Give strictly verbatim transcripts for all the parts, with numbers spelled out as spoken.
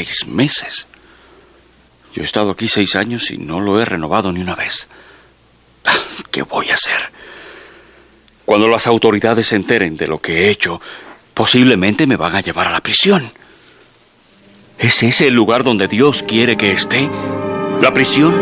seis meses. Yo he estado aquí seis años y no lo he renovado ni una vez. ¿Qué voy a hacer? Cuando las autoridades se enteren de lo que he hecho, posiblemente me van a llevar a la prisión. ¿Es ese el lugar donde Dios quiere que esté? ¿La prisión?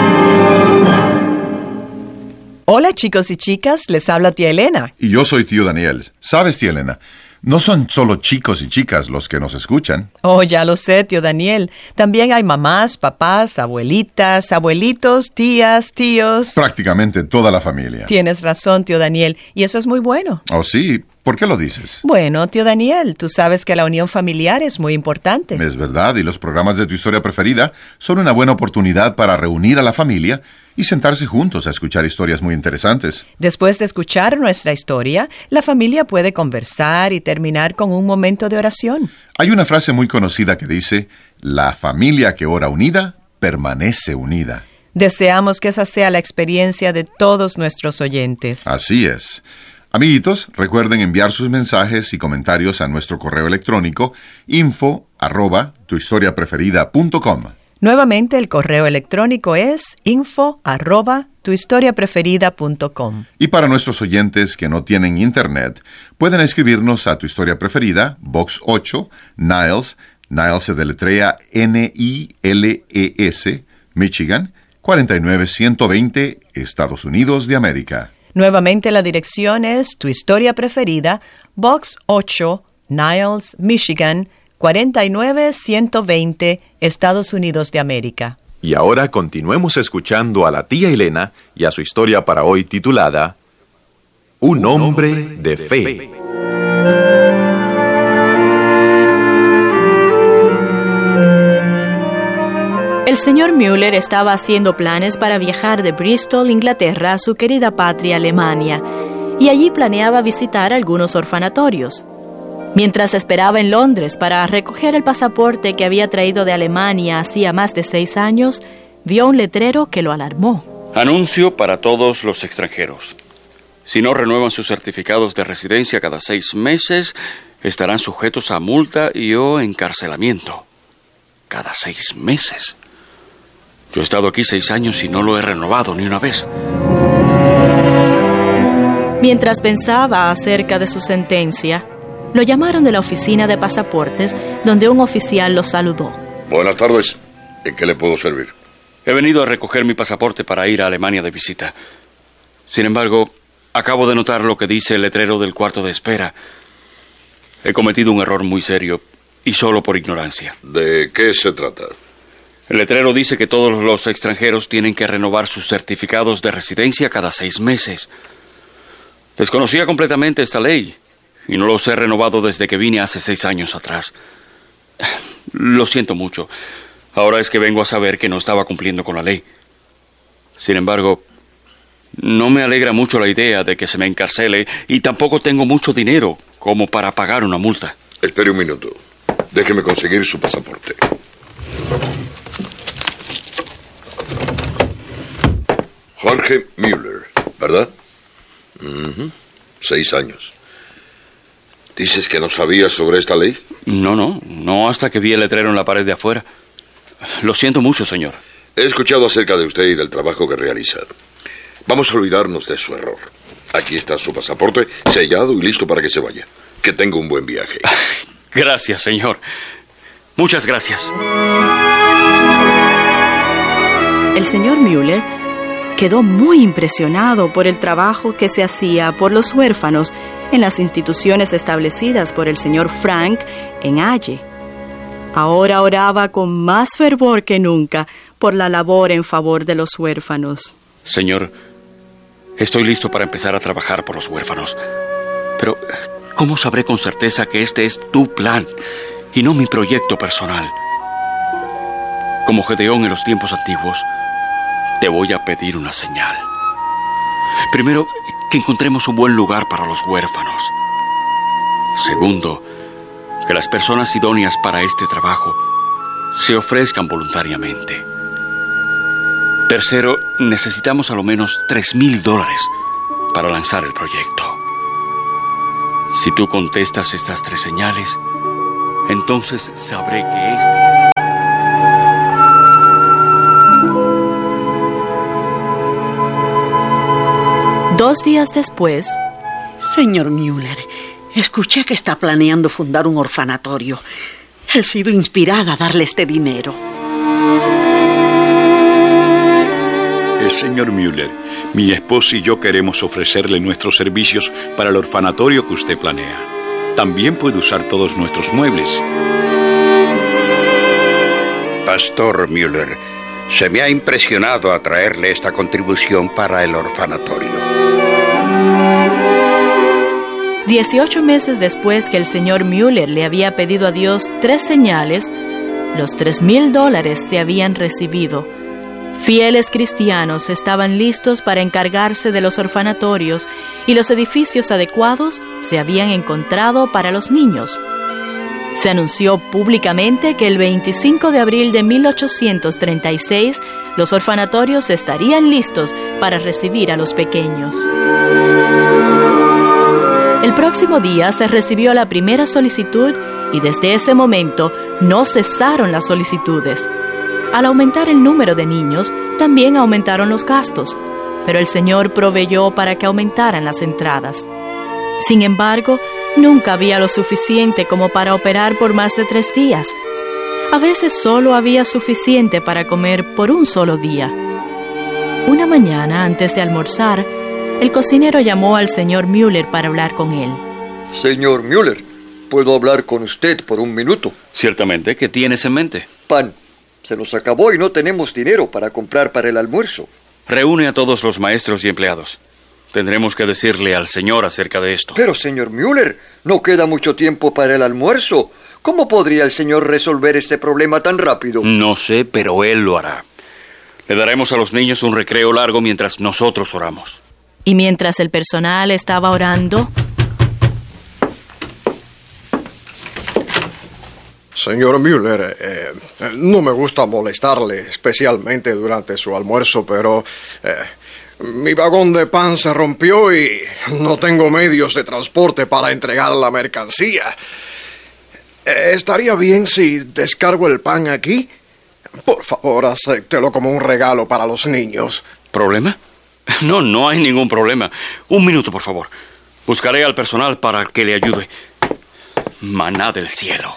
Hola, chicos y chicas, les habla tía Elena. Y yo soy tío Daniel. ¿Sabes, tía Elena? No son solo chicos y chicas los que nos escuchan. Oh, ya lo sé, tío Daniel. También hay mamás, papás, abuelitas, abuelitos, tías, tíos. Prácticamente toda la familia. Tienes razón, tío Daniel, y eso es muy bueno. ¿Oh, sí? ¿Por qué lo dices? Bueno, tío Daniel, tú sabes que la unión familiar es muy importante. Es verdad, y los programas de Tu Historia Preferida son una buena oportunidad para reunir a la familia y sentarse juntos a escuchar historias muy interesantes. Después de escuchar nuestra historia, la familia puede conversar y terminar con un momento de oración. Hay una frase muy conocida que dice, la familia que ora unida, permanece unida. Deseamos que esa sea la experiencia de todos nuestros oyentes. Así es. Amiguitos, recuerden enviar sus mensajes y comentarios a nuestro correo electrónico info arroba tuhistoriapreferida.com. Nuevamente, el correo electrónico es info arroba tuhistoriapreferida.com. Y para nuestros oyentes que no tienen internet, pueden escribirnos a Tu Historia Preferida, Box ocho, Niles, Niles se deletrea N I L E S, Michigan, cuarenta y nueve ciento veinte, Estados Unidos de América. Nuevamente la dirección es Tu Historia Preferida, Box ocho, Niles, Michigan, cuarenta y nueve ciento veinte, Estados Unidos de América. Y ahora continuemos escuchando a la tía Elena y a su historia para hoy titulada Un hombre de fe. El señor Müller estaba haciendo planes para viajar de Bristol, Inglaterra, a su querida patria Alemania, y allí planeaba visitar algunos orfanatorios. Mientras esperaba en Londres para recoger el pasaporte que había traído de Alemania hacía más de seis años, vio un letrero que lo alarmó. Anuncio para todos los extranjeros. Si no renuevan sus certificados de residencia cada seis meses, estarán sujetos a multa y o encarcelamiento. Cada seis meses. Yo he estado aquí seis años y no lo he renovado ni una vez. Mientras pensaba acerca de su sentencia, lo llamaron de la oficina de pasaportes, donde un oficial lo saludó. Buenas tardes. ¿En qué le puedo servir? He venido a recoger mi pasaporte para ir a Alemania de visita. Sin embargo, acabo de notar lo que dice el letrero del cuarto de espera. He cometido un error muy serio, y solo por ignorancia. ¿De qué se trata? El letrero dice que todos los extranjeros tienen que renovar sus certificados de residencia cada seis meses. Desconocía completamente esta ley, y no los he renovado desde que vine hace seis años atrás. Lo siento mucho. Ahora es que vengo a saber que no estaba cumpliendo con la ley. Sin embargo, no me alegra mucho la idea de que se me encarcele y tampoco tengo mucho dinero como para pagar una multa. Espere un minuto. Déjeme conseguir su pasaporte. Jorge Müller, ¿verdad? Uh-huh. Seis años. ¿Dices que no sabías sobre esta ley? No, no, no hasta que vi el letrero en la pared de afuera. Lo siento mucho, señor. He escuchado acerca de usted y del trabajo que realiza. Vamos a olvidarnos de su error. Aquí está su pasaporte, sellado y listo para que se vaya. Que tenga un buen viaje. Gracias, señor. Muchas gracias. El señor Müller quedó muy impresionado por el trabajo que se hacía por los huérfanos en las instituciones establecidas por el señor Frank en Halle. Ahora oraba con más fervor que nunca por la labor en favor de los huérfanos. Señor, estoy listo para empezar a trabajar por los huérfanos. Pero, ¿cómo sabré con certeza que este es tu plan y no mi proyecto personal? Como Gedeón en los tiempos antiguos, te voy a pedir una señal. Primero, que encontremos un buen lugar para los huérfanos. Segundo, que las personas idóneas para este trabajo se ofrezcan voluntariamente. Tercero, necesitamos a lo menos tres mil dólares para lanzar el proyecto. Si tú contestas estas tres señales, entonces sabré que este es... Dos días después... Señor Müller, escuché que está planeando fundar un orfanatorio. He sido inspirada a darle este dinero. Eh, señor Müller, mi esposo y yo queremos ofrecerle nuestros servicios para el orfanatorio que usted planea. También puede usar todos nuestros muebles. Pastor Müller, se me ha impresionado a traerle esta contribución para el orfanatorio. Dieciocho meses después que el señor Müller le había pedido a Dios tres señales, los tres mil dólares se habían recibido. Fieles cristianos estaban listos para encargarse de los orfanatorios y los edificios adecuados se habían encontrado para los niños. Se anunció públicamente que el veinticinco de abril de mil ochocientos treinta y seis los orfanatorios estarían listos para recibir a los pequeños. El próximo día se recibió la primera solicitud y desde ese momento no cesaron las solicitudes. Al aumentar el número de niños, también aumentaron los gastos, pero el Señor proveyó para que aumentaran las entradas. Sin embargo, nunca había lo suficiente como para operar por más de tres días. A veces solo había suficiente para comer por un solo día. Una mañana, antes de almorzar, el cocinero llamó al señor Müller para hablar con él. Señor Müller, ¿puedo hablar con usted por un minuto? Ciertamente, ¿qué tienes en mente? Pan. Se nos acabó y no tenemos dinero para comprar para el almuerzo. Reúne a todos los maestros y empleados. Tendremos que decirle al señor acerca de esto. Pero, señor Müller, no queda mucho tiempo para el almuerzo. ¿Cómo podría el señor resolver este problema tan rápido? No sé, pero él lo hará. Le daremos a los niños un recreo largo mientras nosotros oramos. Y mientras el personal estaba orando... Señor Müller, eh, no me gusta molestarle, especialmente durante su almuerzo, pero eh, mi vagón de pan se rompió y no tengo medios de transporte para entregar la mercancía. Eh, ¿Estaría bien si descargo el pan aquí? Por favor, acéptelo como un regalo para los niños. ¿Problema? No, no hay ningún problema. Un minuto, por favor. Buscaré al personal para que le ayude. Maná del cielo.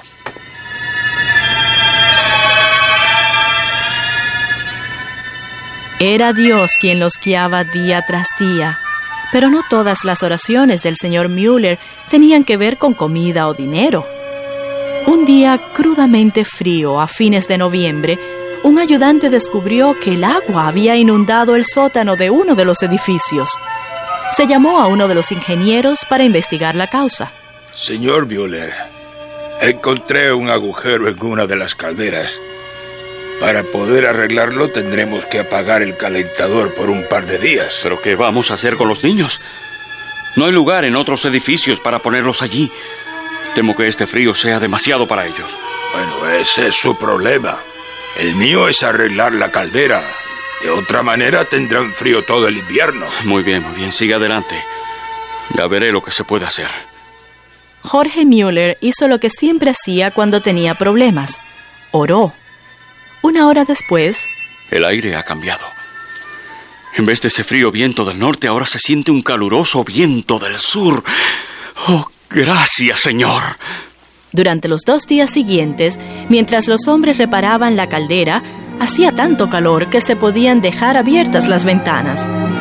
Era Dios quien los guiaba día tras día, pero no todas las oraciones del señor Müller tenían que ver con comida o dinero. Un día crudamente frío, a fines de noviembre, un ayudante descubrió que el agua había inundado el sótano de uno de los edificios. Se llamó a uno de los ingenieros para investigar la causa. Señor Müller, encontré un agujero en una de las calderas. Para poder arreglarlo tendremos que apagar el calentador por un par de días. ¿Pero qué vamos a hacer con los niños? No hay lugar en otros edificios para ponerlos allí. Temo que este frío sea demasiado para ellos. Bueno, ese es su problema. El mío es arreglar la caldera. De otra manera tendrán frío todo el invierno. Muy bien, muy bien. Siga adelante. Ya veré lo que se puede hacer. Jorge Müller hizo lo que siempre hacía cuando tenía problemas. Oró. Una hora después... El aire ha cambiado. En vez de ese frío viento del norte, ahora se siente un caluroso viento del sur. ¡Oh, gracias, Señor! Durante los dos días siguientes, mientras los hombres reparaban la caldera, hacía tanto calor que se podían dejar abiertas las ventanas.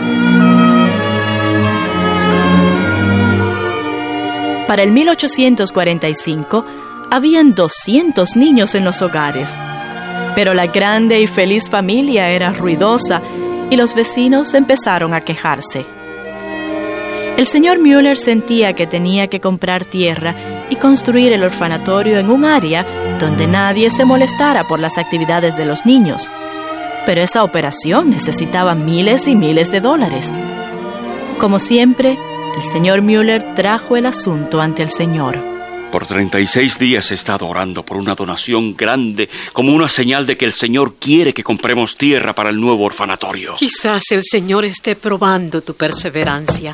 Para el mil ochocientos cuarenta y cinco, habían doscientos niños en los hogares. Pero la grande y feliz familia era ruidosa y los vecinos empezaron a quejarse. El señor Müller sentía que tenía que comprar tierra y construir el orfanatorio en un área donde nadie se molestara por las actividades de los niños. Pero esa operación necesitaba miles y miles de dólares. Como siempre, el señor Müller trajo el asunto ante el Señor. Por treinta y seis días he estado orando por una donación grande, como una señal de que el Señor quiere que compremos tierra para el nuevo orfanatorio. Quizás el Señor esté probando tu perseverancia.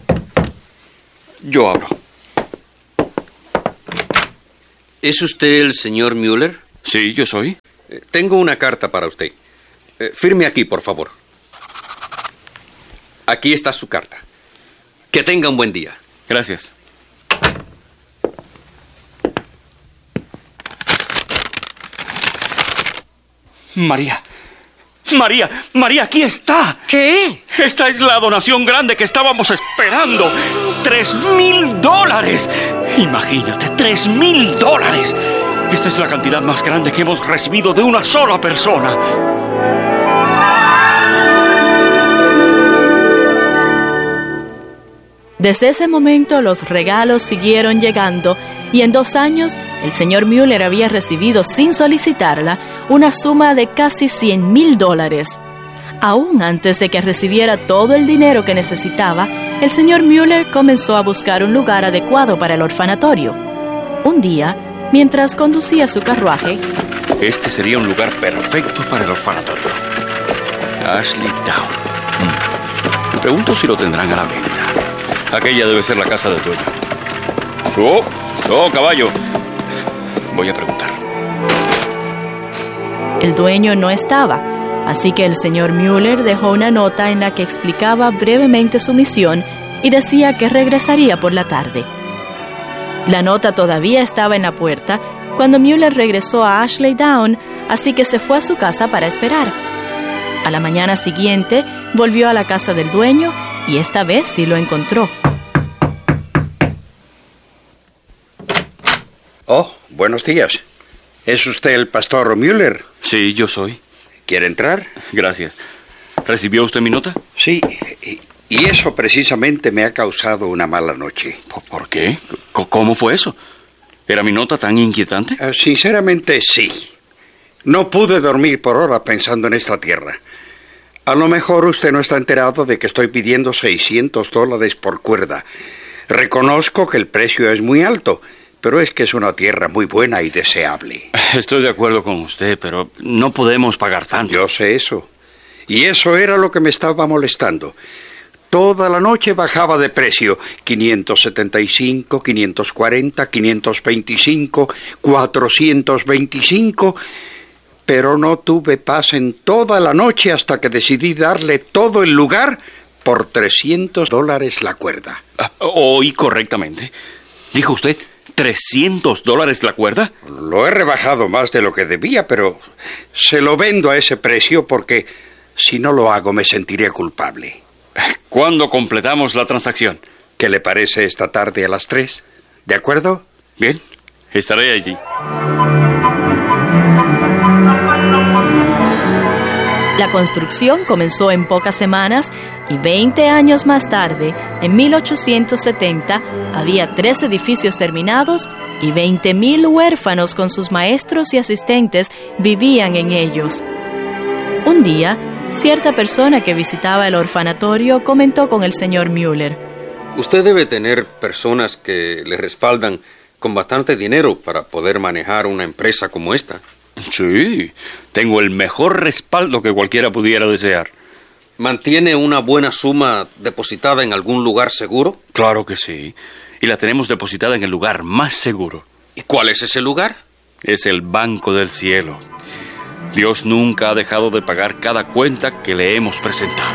Yo abro. ¿Es usted el señor Müller? Sí, yo soy. Eh, tengo una carta para usted. Eh, firme aquí, por favor. Aquí está su carta. Que tenga un buen día. Gracias. María. María, María, aquí está. ¿Qué? Esta es la donación grande que estábamos esperando. ¡Tres mil dólares! Imagínate, tres mil dólares. Esta es la cantidad más grande que hemos recibido de una sola persona. Desde ese momento los regalos siguieron llegando y en dos años el señor Müller había recibido sin solicitarla una suma de casi cien mil dólares. Aún antes de que recibiera todo el dinero que necesitaba, el señor Müller comenzó a buscar un lugar adecuado para el orfanatorio. Un día, mientras conducía su carruaje, este sería un lugar perfecto para el orfanatorio. Ashley Down. Me pregunto si lo tendrán a la venta. Aquella debe ser la casa del dueño. ¡Oh! ¡Oh, caballo! Voy a preguntar. El dueño no estaba, así que el señor Müller dejó una nota en la que explicaba brevemente su misión y decía que regresaría por la tarde. La nota todavía estaba en la puerta cuando Müller regresó a Ashley Down, así que se fue a su casa para esperar. A la mañana siguiente volvió a la casa del dueño y esta vez sí lo encontró. Oh, buenos días. ¿Es usted el pastor Müller? Sí, yo soy. ¿Quiere entrar? Gracias. ¿Recibió usted mi nota? Sí, y, y eso precisamente me ha causado una mala noche. ¿Por qué? ¿Cómo fue eso? ¿Era mi nota tan inquietante? Uh, sinceramente, sí. No pude dormir por hora pensando en esta tierra. A lo mejor usted no está enterado de que estoy pidiendo seiscientos dólares por cuerda. Reconozco que el precio es muy alto, pero es que es una tierra muy buena y deseable. Estoy de acuerdo con usted, pero no podemos pagar tanto. Yo sé eso. Y eso era lo que me estaba molestando. Toda la noche bajaba de precio. quinientos setenta y cinco, quinientos cuarenta, quinientos veinticinco, cuatrocientos veinticinco... Pero no tuve paz en toda la noche hasta que decidí darle todo el lugar por trescientos dólares la cuerda. Ah, oí correctamente. ¿Dijo usted trescientos dólares la cuerda? Lo he rebajado más de lo que debía, pero se lo vendo a ese precio porque si no lo hago me sentiré culpable. ¿Cuándo completamos la transacción? ¿Qué le parece esta tarde a las tres? ¿De acuerdo? Bien, estaré allí. La construcción comenzó en pocas semanas y veinte años más tarde, en mil ochocientos setenta, había tres edificios terminados y veinte mil huérfanos con sus maestros y asistentes vivían en ellos. Un día, cierta persona que visitaba el orfanatorio comentó con el señor Müller: Usted debe tener personas que le respaldan con bastante dinero para poder manejar una empresa como esta. Sí, tengo el mejor respaldo que cualquiera pudiera desear. ¿Mantiene una buena suma depositada en algún lugar seguro? Claro que sí, y la tenemos depositada en el lugar más seguro. ¿Y cuál es ese lugar? Es el Banco del Cielo. Dios nunca ha dejado de pagar cada cuenta que le hemos presentado.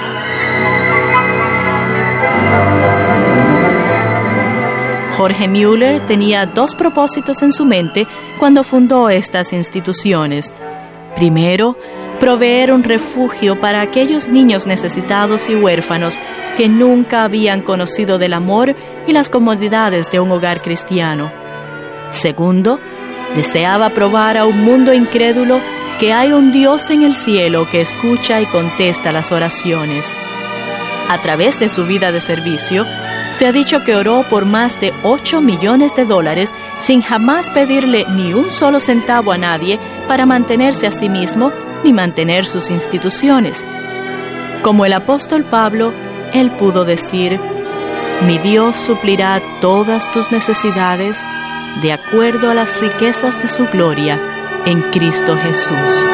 Jorge Müller tenía dos propósitos en su mente cuando fundó estas instituciones. Primero, proveer un refugio para aquellos niños necesitados y huérfanos que nunca habían conocido del amor y las comodidades de un hogar cristiano. Segundo, deseaba probar a un mundo incrédulo que hay un Dios en el cielo que escucha y contesta las oraciones. A través de su vida de servicio, se ha dicho que oró por más de ocho millones de dólares sin jamás pedirle ni un solo centavo a nadie para mantenerse a sí mismo ni mantener sus instituciones. Como el apóstol Pablo, él pudo decir: mi Dios suplirá todas tus necesidades de acuerdo a las riquezas de su gloria en Cristo Jesús.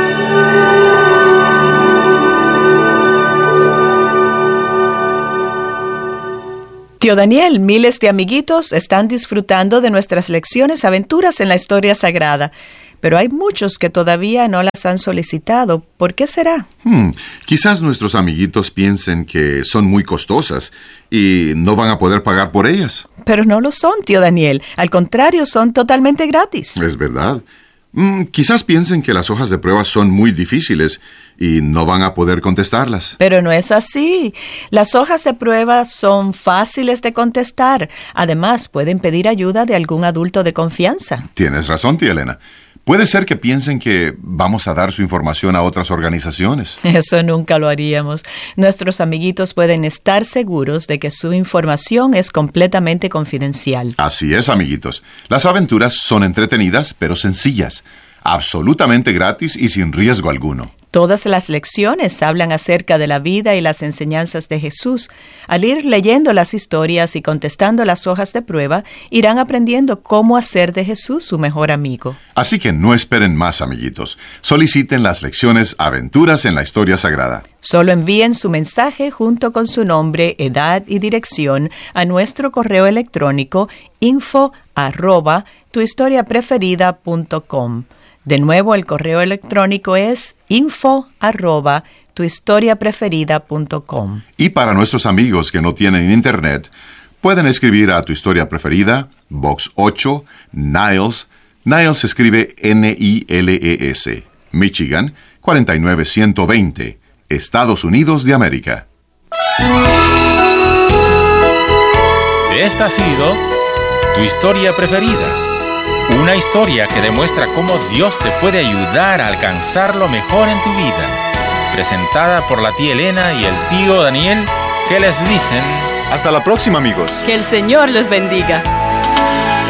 Tío Daniel, miles de amiguitos están disfrutando de nuestras lecciones, aventuras en la historia sagrada, pero hay muchos que todavía no las las han solicitado. ¿Por qué será? Hmm, quizás nuestros amiguitos piensen que son muy costosas y no van a poder pagar por ellas. Pero no lo son, tío Daniel. Al contrario, son totalmente gratis. Es verdad. Mm, quizás piensen que las hojas de prueba son muy difíciles y no van a poder contestarlas. Pero no es así. Las hojas de prueba son fáciles de contestar. Además, pueden pedir ayuda de algún adulto de confianza. Tienes razón, tía Elena. Puede ser que piensen que vamos a dar su información a otras organizaciones. Eso nunca lo haríamos. Nuestros amiguitos pueden estar seguros de que su información es completamente confidencial. Así es, amiguitos. Las aventuras son entretenidas, pero sencillas, absolutamente gratis y sin riesgo alguno. Todas las lecciones hablan acerca de la vida y las enseñanzas de Jesús. Al ir leyendo las historias y contestando las hojas de prueba, irán aprendiendo cómo hacer de Jesús su mejor amigo. Así que no esperen más, amiguitos. Soliciten las lecciones Aventuras en la Historia Sagrada. Solo envíen su mensaje junto con su nombre, edad y dirección a nuestro correo electrónico info arroba tuhistoriapreferida.com. De nuevo, el correo electrónico es info arroba tuhistoriapreferida.com. Y para nuestros amigos que no tienen internet, pueden escribir a Tu Historia Preferida, Box ocho, Niles. Niles se escribe N I L E S, Michigan, cuarenta y nueve ciento veinte, Estados Unidos de América. Esta ha sido Tu Historia Preferida. Una historia que demuestra cómo Dios te puede ayudar a alcanzar lo mejor en tu vida. Presentada por la tía Elena y el tío Daniel, que les dicen... Hasta la próxima, amigos. Que el Señor les bendiga.